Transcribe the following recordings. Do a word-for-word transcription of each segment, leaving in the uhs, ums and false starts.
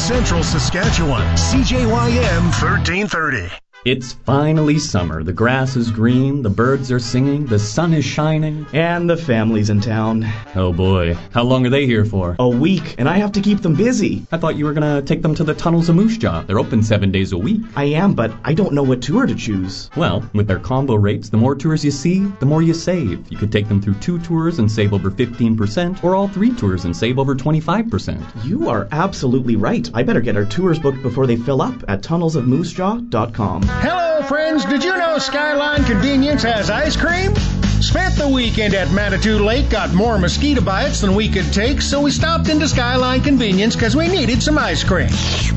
Central Saskatchewan, C J Y M thirteen thirty. It's finally summer. The grass is green, the birds are singing, the sun is shining. And the family's in town. Oh boy, how long are they here for? A week, and I have to keep them busy. I thought you were gonna take them to the tunnels of Moose Jaw. They're open seven days a week. I am, but I don't know what tour to choose. Well, with their combo rates, the more tours you see, the more you save. You could take them through two tours and save over fifteen percent, or all three tours and save over twenty-five percent. You are absolutely right. I better get our tours booked before they fill up at tunnels of moose jaw dot com. Hello, friends. Did you know Skyline Convenience has ice cream? Spent the weekend at Manitou Lake, got more mosquito bites than we could take, so we stopped into Skyline Convenience because we needed some ice cream.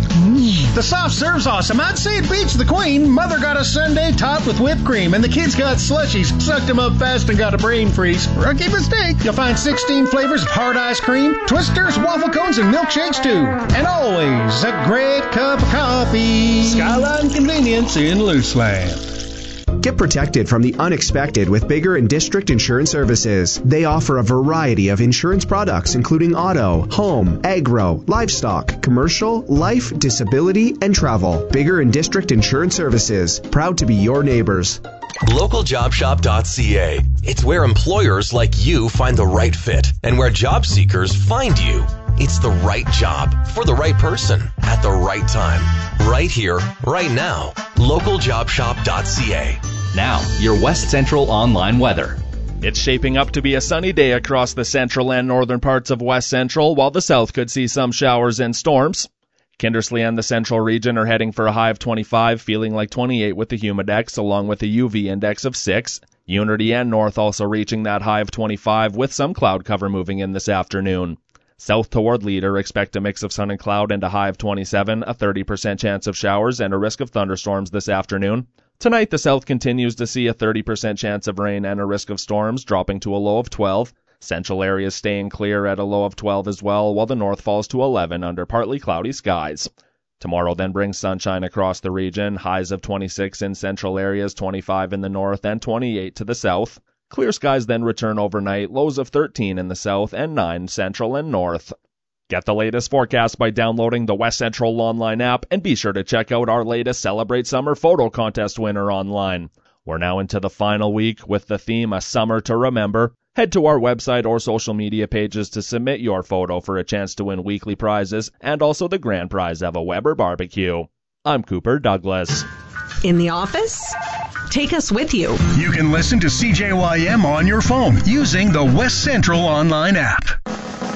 The soft serve's awesome. I'd say it beats the Queen. Mother got a sundae topped with whipped cream, and the kids got slushies, sucked them up fast, and got a brain freeze. Rookie mistake. You'll find sixteen flavors of hard ice cream, twisters, waffle cones, and milkshakes, too. And always a great cup of coffee. Skyline Convenience in Luceland. Get protected from the unexpected with Bigger and District Insurance Services. They offer a variety of insurance products, including auto, home, agro, livestock, commercial, life, disability, and travel. Bigger and District Insurance Services. Proud to be your neighbors. local job shop dot c a. It's where employers like you find the right fit and where job seekers find you. It's the right job for the right person at the right time. Right here, right now. local job shop dot c a. Now, your West Central online weather. It's shaping up to be a sunny day across the central and northern parts of West Central, while the south could see some showers and storms. Kindersley and the central region are heading for a high of twenty-five, feeling like twenty-eight with the humidex, along with a U V index of six. Unity and North also reaching that high of twenty-five, with some cloud cover moving in this afternoon. South toward Leader, expect a mix of sun and cloud and a high of twenty-seven, a thirty percent chance of showers and a risk of thunderstorms this afternoon. Tonight, the south continues to see a thirty percent chance of rain and a risk of storms, dropping to a low of twelve. Central areas staying clear at a low of twelve as well, while the north falls to eleven under partly cloudy skies. Tomorrow then brings sunshine across the region, highs of twenty-six in central areas, twenty-five in the north, and twenty-eight to the south. Clear skies then return overnight, lows of thirteen in the south and nine central and north. Get the latest forecast by downloading the West Central online app, and be sure to check out our latest Celebrate Summer photo contest winner online. We're now into the final week with the theme A Summer to Remember. Head to our website or social media pages to submit your photo for a chance to win weekly prizes and also the grand prize of a Weber barbecue. I'm Cooper Douglas. In the office? Take us with you. You can listen to C J Y M on your phone using the West Central online app.